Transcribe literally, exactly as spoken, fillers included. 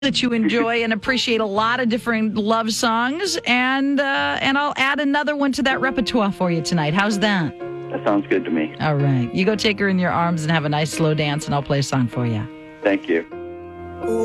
that you enjoy and appreciate a lot of different love songs, and uh, and I'll add another one to that repertoire for you tonight. How's that? That sounds good to me. All right. You go take her in your arms and have a nice slow dance, and I'll play a song for you. Thank you.